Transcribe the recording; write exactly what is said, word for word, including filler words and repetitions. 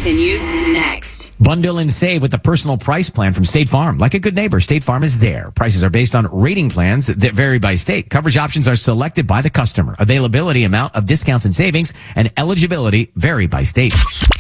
continues next. Bundle and save with the personal price plan from State Farm. Like a good neighbor, State Farm is there. Prices are based on rating plans that vary by state. Coverage options are selected by the customer. Availability, amount of discounts and savings, and eligibility vary by state.